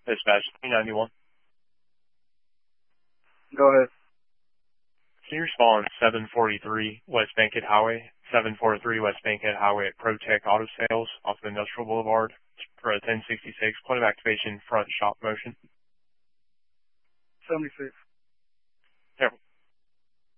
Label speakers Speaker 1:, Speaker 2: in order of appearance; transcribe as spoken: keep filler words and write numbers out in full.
Speaker 1: Dispatch three ninety-one.
Speaker 2: Go ahead.
Speaker 1: Can you respond seven forty-three West Bankhead Highway, seven forty-three West Bankhead Highway at ProTech Auto Sales off of Industrial Boulevard for a ten sixty-six point of activation front shop motion?
Speaker 2: seventy-six.